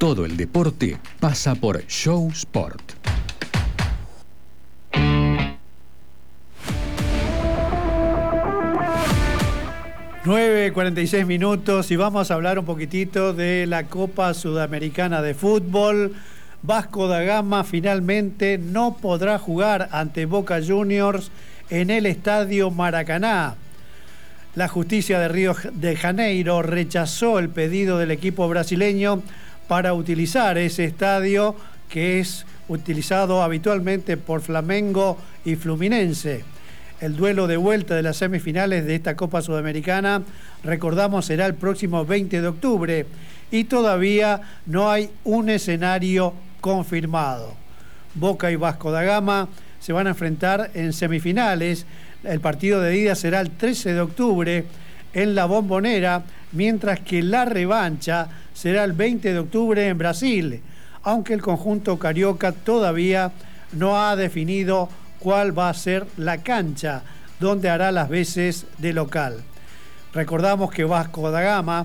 Todo el deporte pasa por Show Sport. (9:46) y vamos a hablar un poquitito de la Copa Sudamericana de Fútbol. Vasco da Gama finalmente no podrá jugar ante Boca Juniors en el Estadio Maracaná. La justicia de Río de Janeiro rechazó el pedido del equipo brasileño para utilizar ese estadio que es utilizado habitualmente por Flamengo y Fluminense. El duelo de vuelta de las semifinales de esta Copa Sudamericana, recordamos, será el próximo 20 de octubre y todavía no hay un escenario confirmado. Boca y Vasco da Gama se van a enfrentar en semifinales. El partido de ida será el 13 de octubre en La Bombonera, mientras que la revancha será el 20 de octubre en Brasil, aunque el conjunto carioca todavía no ha definido cuál va a ser la cancha donde hará las veces de local. Recordamos que Vasco da Gama